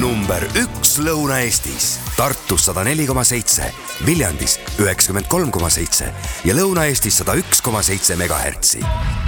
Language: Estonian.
number 1 Lõuna-Eestis. Tartus 104,7, Viljandis 93,7 ja Lõuna-Eestis 101,7 MHz.